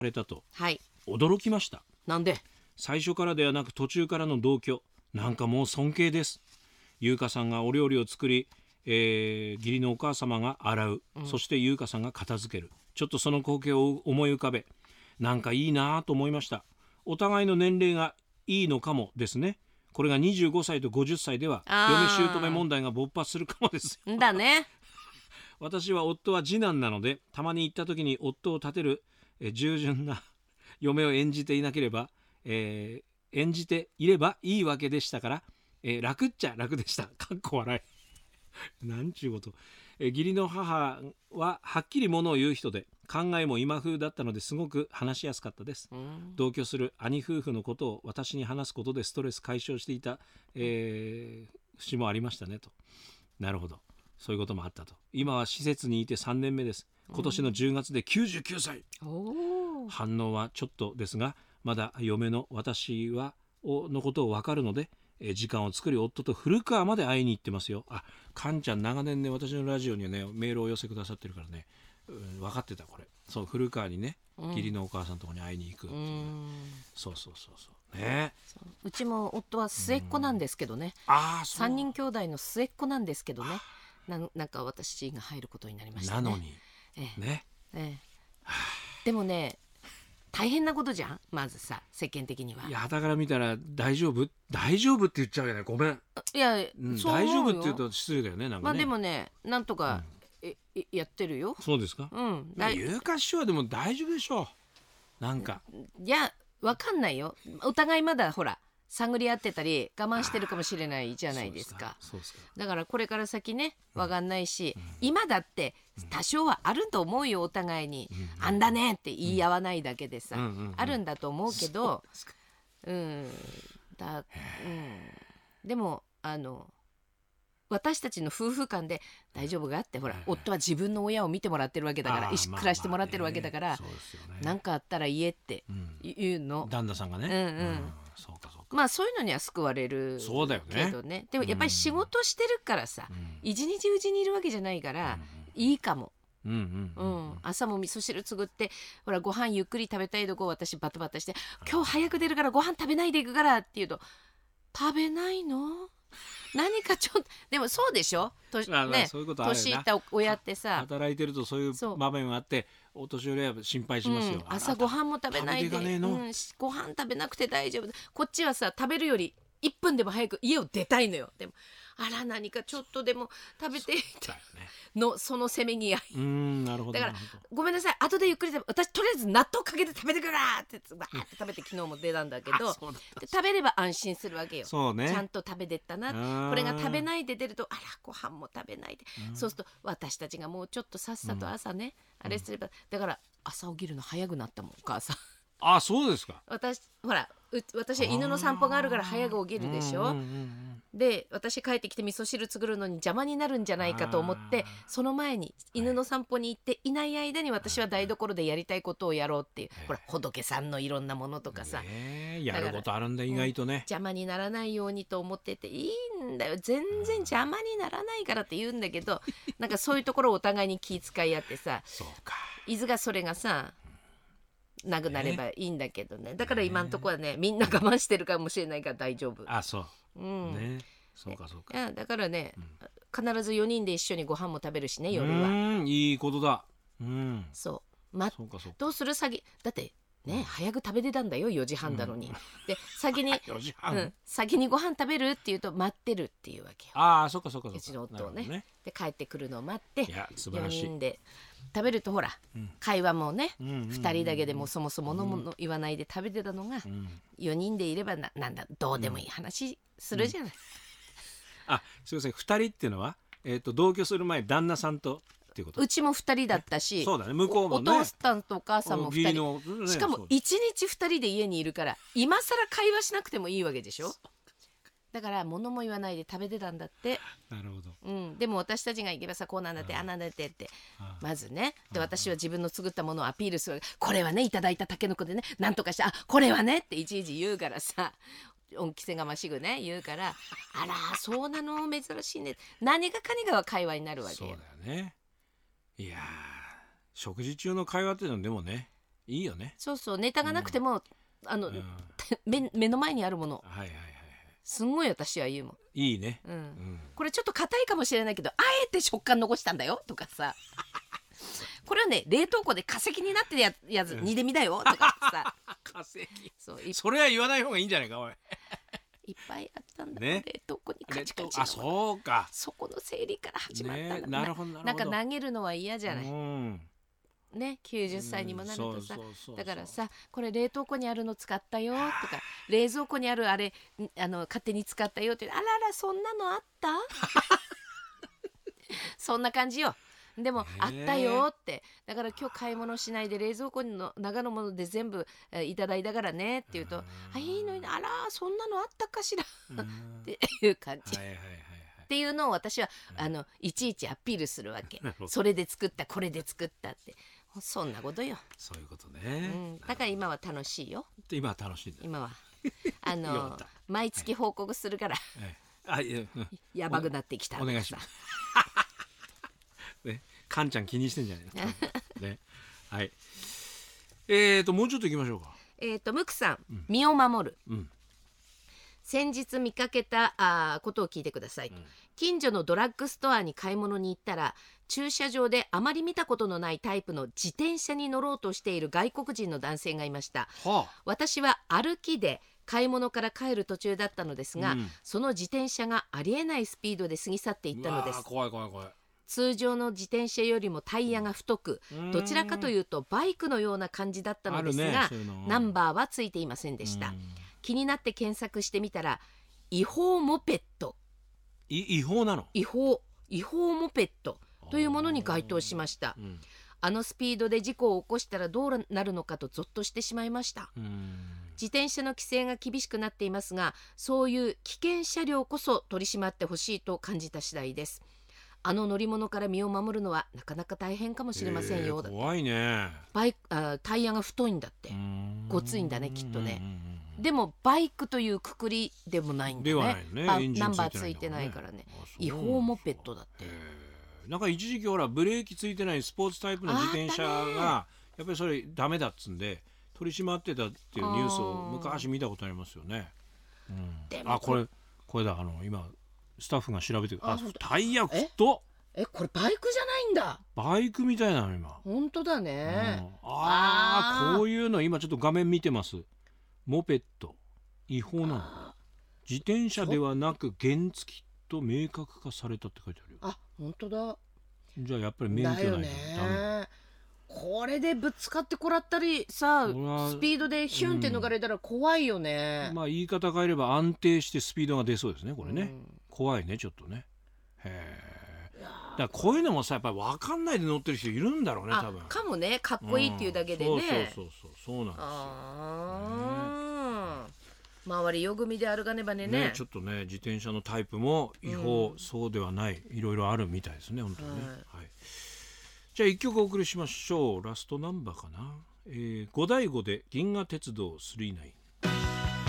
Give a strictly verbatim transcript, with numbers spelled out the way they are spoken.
れたとはい。 驚きました。 なんで？ 最初からではなく途中からの同居、なんかもう尊敬です。優香さんがお料理を作り、えー、義理のお母様が洗う、 うん、 そして優香さんが片付ける。ちょっとその光景を思い浮かべ、なんかいいなと思いました。お互いの年齢がいいのかもですね。これがにじゅうごさいとごじゅっさいでは嫁姑問題が勃発するかもですよ。 だね。 私は夫は次男なので、たまに行った時に夫を立てる、えー従順な嫁を演じていなければ、えー演じていればいいわけでしたから、えー楽っちゃ楽でした。かっこ笑い。なんちゅうこと。えー義理の母ははっきりものを言う人で、考えも今風だったのですごく話しやすかったです。 うん、 同居する兄夫婦のことを私に話すことでストレス解消していた、えー節もありましたねと。なるほど、そういうこともあったと。今は施設にいてさんねんめです。今年のじゅうがつできゅうじゅうきゅうさい、 うん、お反応はちょっとですが、まだ嫁の私はのことを分かるので、えー時間を作り夫と古川まで会いに行ってますよ。あ、かんちゃん長年ね、私のラジオにはねメールをお寄せくださってるからね、うん、分かってた。これそう、古川にね、義理のお母さんのところに会いに行くっていう、ね、 うん、 そうそうそうそうね。 そう、うちも夫は末っ子なんですけどね、 ああ、そう。 さんにん兄弟の末っ子なんですけどね、な, なんか私が入ることになりましたね。 なのに、 ええね、 ええ、でもね、大変なことじゃん、まずさ、世間的には。 いや、だから見たら大丈夫大丈夫って言っちゃうよね。ごめん、 いや、 うん、 そう大丈思うよ。 夫って言うと失礼だよね。なんかね、 まあでもね、なんとか、ええやってるよ。 そうですか。 うん、 まあ、 だい有価師匠はでも大丈夫でしょう。なんかいや、わかんないよ。お互いまだほら探り合ってたり我慢してるかもしれないじゃないですか。 そうですか。 だからこれから先ね、わかんないし、今だって多少はあると思うよ、お互いに、あんだねって言い合わないだけでさ、 うんうんうんあるんだと思うけど、 そうですか。 うんだ、うん、でもあの私たちの夫婦間で大丈夫かって、ほら、夫は自分の親を見てもらってるわけだから、 あー一緒に暮らしてもらってるわけだから、 まあまあね、そうですよね。 何かあったら言えってうん言うの。 旦那さんがね、 うんうんそうかそうか。 まあそういうのには救われるそうだよねけどね。でもやっぱり仕事してるからさ、 うん一日うちにいるわけじゃないから、いいかも。 うんううんん、朝も味噌汁作って、ほらご飯ゆっくり食べたいとこ私バタバタして、今日早く出るからご飯食べないでいくからって言うと、食べないの何かちょっと、でもそうでしょ、年まあまあね、 そういうことあるよな。 年いった親ってさ、 働いてるとそういうそう場面があって、お年寄りは心配しますよ。 うん、朝ご飯も食べないで、 食べていかねえのうん、しご飯食べなくて大丈夫。こっちはさ、食べるよりいっぷんでも早く家を出たいのよ。でもあら、何かちょっとでも食べていただよね。 の、そのせめぎ合い。 うーん、なるほど。 だからなるほどごめんなさい、後でゆっくり食べ、私とりあえず納豆かけて食べてくるわってバーって食べて、昨日も出たんだけどあそうだったで食べれば安心するわけよ。 そうね。 ちゃんと食べてったな。 あーこれが食べないで出ると、あらご飯も食べないで、 うんそうすると私たちがもうちょっとさっさと朝ね、あれすれば、だから朝起きるの早くなったもん、お母さん。 あ、そうですか。 私ほら、う私は犬の散歩があるから早く起きるでしょ、 うんうんうんで私帰ってきて味噌汁作るのに邪魔になるんじゃないかと思って、 あーその前に犬の散歩に行っていない間に私は台所でやりたいことをやろうっていう、ほら仏さんのいろんなものとかさ、 ねえ、やることあるんだ、意外とね。 邪魔にならないようにと思ってて、いいんだよ、全然邪魔にならないからって言うんだけど、なんかそういうところをお互いに気遣い合ってさ、 そうか。 いずがそれがさなくなればいいんだけどね。だから今のところはね、みんな我慢してるかもしれないから大丈夫。 あ、そう。 うん、 ね。そうかそうか。 いやだからね、必ずよにんで一緒にご飯も食べるしね、夜うは。 ーん、いいことだ。うん。 そうまそうかそうか。 どうする、先だってね、早く食べてたんだよ、よじはんだのに、で先によじはん。 うん、先にご飯食べるって言うと待ってるっていうわけよ、 ああ、そうかそうかそうか。 うちの夫をね。 なるほどで帰ってくるのを待っていや、素晴 4 らしい。 人で食べると、ほら、 うん会話もね、 うんうんうんふたりだけでもそもそものもの言わないで食べてたのが、 うんよにんでいれば な, なんだどうでもいい話するじゃない、 あ、すみません。二人っていうのは、えっと同居する前旦那さんとっていうこと。 うちもふたりだったし、 そうだね。向こうもね。 おお父さんとお母さんもふたり、 義理のねしかもそういちにちふたりで家にいるから、今更会話しなくてもいいわけでしょ。だから物も言わないで食べてたんだって、 なるほど。 うん、でも私たちが行けばさ、こうなんだってあんなんだってってあまずね、で私は自分の作ったものをアピールするわけ。これはねいただいたタケノコでね、なんとかして、あこれはねっていちいち言うからさ、恩着せがましくね言うから、あらそうなの珍しいね、何がかにがは会話になるわけそうよ。 だよね。いやー、食事中の会話っていうのはでもね、 いいよね。 そうそう、ネタがなくても、あの、 うん、 目目の前にあるもの、 はいはいはいはい。 すんごい私は言うもん。 いいね。 うんうん、 これちょっと硬いかもしれないけど、あえて食感残したんだよとかさこれはね、冷凍庫で化石になってるややつ、 うん煮でみだよとかさ化石。 そういそれは言わない方がいいんじゃないかおい。 いっぱいあったんだ、 ね冷凍庫にカチカチのあ、そうか。 そこの整理から始まったんだ、 ね、なるほどなるほど。 なんか投げるのは嫌じゃない、 うんね、きゅうじゅっさいにもなるとさ、 うんそうそうそうそうだからさ、これ冷凍庫にあるの使ったよとか、冷蔵庫にあるあれあの勝手に使ったよって、あららそんなのあったそんな感じよ。でも、あったよって、だから今日買い物しないで冷蔵庫の中のもので全部、えーいただいたからねって言うと、あ、いいのに、あらそんなのあったかしらっていう感じ、 はいはいはいはい。 っていうのを私は、あのいちいちアピールするわけなるほど。 それで作った、これで作ったって、そんなことよ、 そういうことうね。 ん、だから今は楽しいよ。 今は楽しいんだ。 今はあよかのった毎月報告するから、 ええあ、いや、うんやばくなってきたお願いします。ね、カンちゃん気にしてんじゃないの。ね、はい。えーともうちょっと行きましょうか。 えっとムクさん、 うん身を守る。 うん。 先日見かけたあーことを聞いてください、 うん近所のドラッグストアに買い物に行ったら、駐車場であまり見たことのないタイプの自転車に乗ろうとしている外国人の男性がいました。 はあ。 私は歩きで買い物から帰る途中だったのですが、 うんその自転車がありえないスピードで過ぎ去っていったのでうわーす。 怖い怖い怖い。 通常の自転車よりもタイヤが太く、どちらかというとバイクのような感じだったのですが、 あるねそういうのナンバーはついていませんでした。気になって検索してみたら、違法モペット、 い違法なの。 違法違法モペットというものに該当しました。 うんあのスピードで事故を起こしたらどうなるのかとゾッとしてしまいました。 うん自転車の規制が厳しくなっていますが、そういう危険車両こそ取り締まってほしいと感じた次第です。あの乗り物から身を守るのはなかなか大変かもしれませんよ、 えーだって。 怖いね。 バイクあタイヤが太いんだって。ごついんだねきっとね。でもバイクというくくりでもないんだね。 ではないね。 あエンジンナンバーついついてないんだからねてないからね。 あそう違法モペットだって。 へーなんか一時期ほらブレーキついてないスポーツタイプの自転車あったねがやっぱりそれダメだっつんで取り締まってたっていうニュースを昔見たことありますよね。うんでもあこれこれだあの今スタッフが調べてるああ本当タイヤ太っえ、これバイクじゃないんだ。 バイクみたいなの今。 本当だね。 うんああーあこういうの今ちょっと画面見てます。モペット違法なの。自転車ではなく原付と明確化されたって書いてあるよ。 あ、本当だ。 じゃあやっぱり免許ないとだよダメ。 ね。これでぶつかってこらったりさ、 これはスピードでヒュンって逃れたら怖いよね。 まあ言い方変えれば安定してスピードが出そうですねこれね、 うん怖いねちょっとね。へえ。だからこういうのもさやっぱり分かんないで乗ってる人いるんだろうね多あ分。 かもね、かっこいいっていうだけでね。 うんそうそうそうそうそうなんですよ。 あー周りよ組で歩かねばね。 ね、ちょっとね自転車のタイプも違法、 うんそうではないいろいろあるみたいですね本当にね、 はいはい、じゃあ一曲お送りしましょう。ラストナンバーかな、えー、五醍醐で銀河鉄道さんじゅうきゅう